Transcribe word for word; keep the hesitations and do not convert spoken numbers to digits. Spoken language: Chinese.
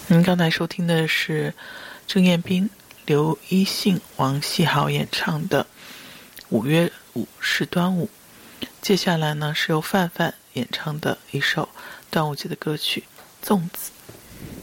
您刚才收听的是郑彦斌、刘一信、王希豪演唱的五月五是端午。接下来呢是由范范演唱的一首端午节的歌曲《粽子》。